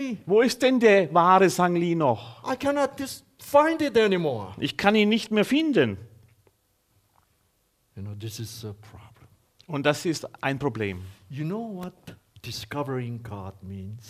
Li? Wo ist denn der wahre Sang-Li noch? I cannot find it anymore. Ich kann ihn nicht mehr finden. You know, this is a problem. Und das ist ein Problem. You know what discovering God means?